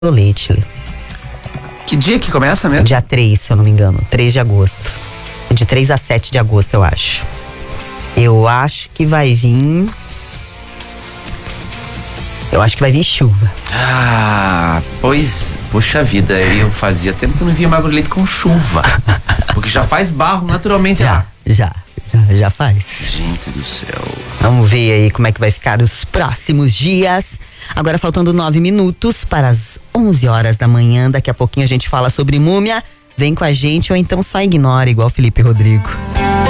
Leite. Que dia que começa mesmo? Dia 3, se eu não me engano. 3 de agosto. De 3 a 7 de agosto, eu acho. Eu acho que vai vir. Eu acho que vai vir chuva. Ah, pois, poxa vida, eu fazia tempo que eu não via Magro Leite com chuva. Porque já faz barro naturalmente lá. Já faz. Gente do céu. Vamos ver aí como é que vai ficar os próximos dias. Agora faltando 9 minutos para as 11 horas da manhã. Daqui a pouquinho a gente fala sobre Múmia. Vem com a gente ou então só ignora, igual Felipe Rodrigo.